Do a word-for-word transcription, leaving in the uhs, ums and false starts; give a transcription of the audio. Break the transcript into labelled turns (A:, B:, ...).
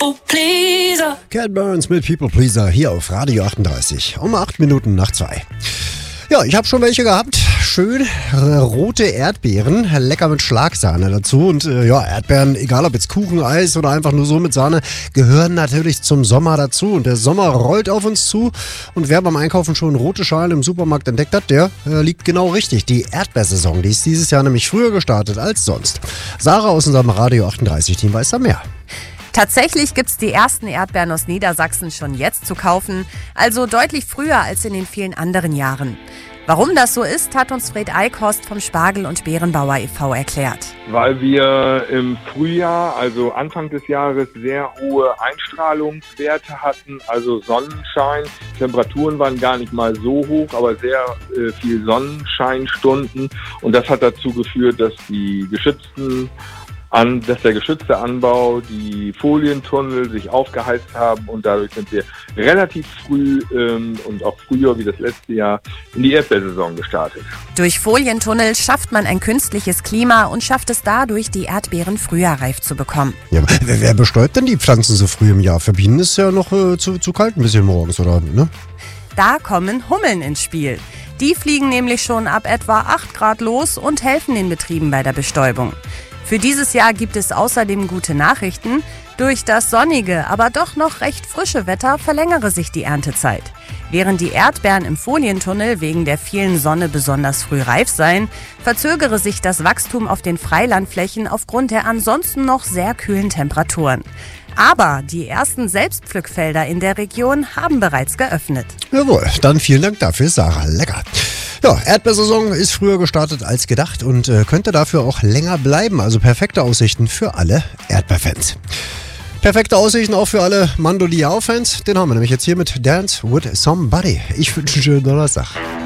A: People Pleaser.
B: Cat Burns mit People Pleaser hier auf Radio achtunddreißig um acht Minuten nach zwei. Ja, ich habe schon welche gehabt. Schön äh, rote Erdbeeren, lecker mit Schlagsahne dazu. Und äh, ja, Erdbeeren, egal ob jetzt Kuchen, Eis oder einfach nur so mit Sahne, gehören natürlich zum Sommer dazu. Und der Sommer rollt auf uns zu. Und wer beim Einkaufen schon rote Schalen im Supermarkt entdeckt hat, der äh, liegt genau richtig. Die Erdbeersaison, die ist dieses Jahr nämlich früher gestartet als sonst. Sarah aus unserem Radio achtunddreißig-Team weiß da mehr.
C: Tatsächlich gibt's die ersten Erdbeeren aus Niedersachsen schon jetzt zu kaufen, also deutlich früher als in den vielen anderen Jahren. Warum das so ist, hat uns Fred Eichhorst vom Spargel- und Beerenbauer e V erklärt.
D: Weil wir im Frühjahr, also Anfang des Jahres, sehr hohe Einstrahlungswerte hatten, also Sonnenschein. Temperaturen waren gar nicht mal so hoch, aber sehr äh, viel Sonnenscheinstunden. Und das hat dazu geführt, dass die geschützten An, dass der geschützte Anbau, die Folientunnel sich aufgeheizt haben und dadurch sind wir relativ früh ähm, und auch früher wie das letzte Jahr in die Erdbeersaison gestartet.
C: Durch Folientunnel schafft man ein künstliches Klima und schafft es dadurch, die Erdbeeren früher reif zu bekommen.
B: Ja, wer, wer bestäubt denn die Pflanzen so früh im Jahr? Für Bienen ist ja noch äh, zu, zu kalt ein bisschen morgens, oder? Ne?
C: Da kommen Hummeln ins Spiel. Die fliegen nämlich schon ab etwa acht Grad los und helfen den Betrieben bei der Bestäubung. Für dieses Jahr gibt es außerdem gute Nachrichten. Durch das sonnige, aber doch noch recht frische Wetter verlängere sich die Erntezeit. Während die Erdbeeren im Folientunnel wegen der vielen Sonne besonders früh reif seien, verzögere sich das Wachstum auf den Freilandflächen aufgrund der ansonsten noch sehr kühlen Temperaturen. Aber die ersten Selbstpflückfelder in der Region haben bereits geöffnet.
B: Jawohl, dann vielen Dank dafür, Sarah. Lecker. Ja, Erdbeersaison ist früher gestartet als gedacht und äh, könnte dafür auch länger bleiben. Also perfekte Aussichten für alle Erdbeerfans. Perfekte Aussichten auch für alle Mando Diao-Fans. Den haben wir nämlich jetzt hier mit Dance with Somebody. Ich wünsche einen schönen Donnerstag.